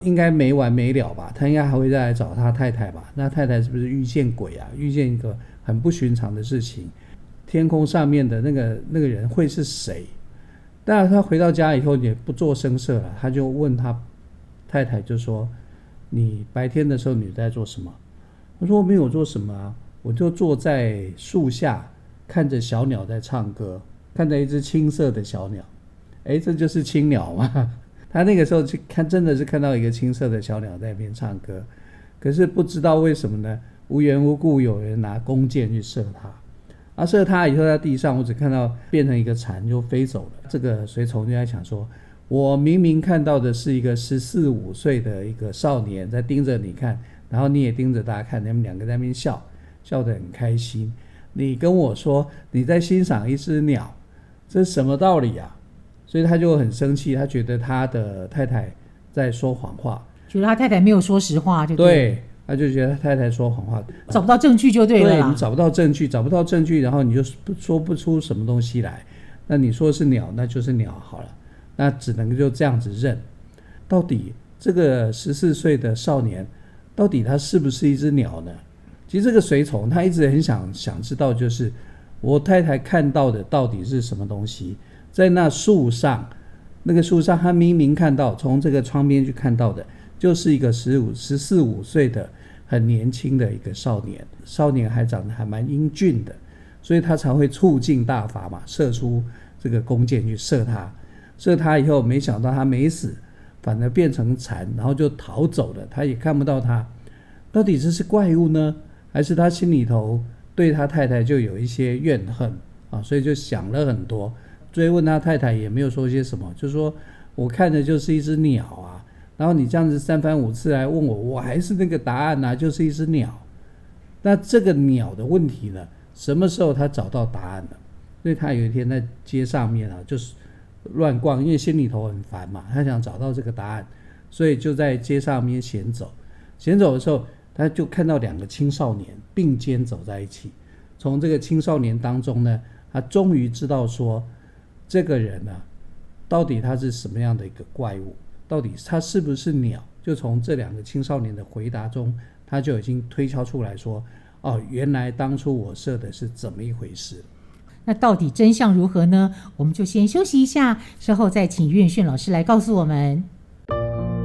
应该没完没了吧，他应该还会再来找他太太吧，那太太是不是遇见鬼啊，遇见一个很不寻常的事情，天空上面的那个人会是谁？当然他回到家以后也不做声色了，他就问他太太就说，你白天的时候你在做什么？他说我没有做什么啊，我就坐在树下看着小鸟在唱歌，看着一只青色的小鸟。这就是青鸟嘛。他那个时候去看，真的是看到一个青色的小鸟在那边唱歌，可是不知道为什么呢，无缘无故有人拿弓箭去射他，射他以后在地上，我只看到变成一个蝉就飞走了。这个随从就在想说，我明明看到的是一个14、15岁的一个少年在盯着你看，然后你也盯着大家看，他们两个在那边笑，笑得很开心。你跟我说你在欣赏一只鸟，这是什么道理啊？所以他就很生气，他觉得他的太太在说谎话， 觉得他太太没有说实话， 对，他就觉得他太太说谎话， 找不到证据就对了啦。 对，你找不到证据，然后你就说不出什么东西来，那你说是鸟，那就是鸟好了，那只能就这样子认。到底这个14岁的少年，到底他是不是一只鸟呢？其实这个随从他一直很想知道，就是我太太看到的到底是什么东西。在那树上，那个树上他明明看到，从这个窗边去看到的就是一个14、15岁的很年轻的一个少年，少年还长得还蛮英俊的，所以他才会促进大法嘛，射出这个弓箭去射他以后没想到他没死，反而变成蝉，然后就逃走了，他也看不到他。到底这是怪物呢，还是他心里头对他太太就有一些怨恨啊？所以就想了很多，追问他太太也没有说些什么，就说我看的就是一只鸟啊，然后你这样子3番5次来问我，我还是那个答案啊，就是一只鸟。那这个鸟的问题呢，什么时候他找到答案了？所以他有一天在街上面啊，就是乱逛，因为心里头很烦嘛，他想找到这个答案，所以就在街上面闲走的时候，他就看到2个青少年并肩走在一起。从这个青少年当中呢，他终于知道说这个人啊，到底他是什么样的一个怪物，到底他是不是鸟，就从这2个青少年的回答中，他就已经推敲出来说，原来当初我射的是怎么一回事。 那到底真相如何呢？我们就先休息一下，稍后再请岳训老师来告诉我们。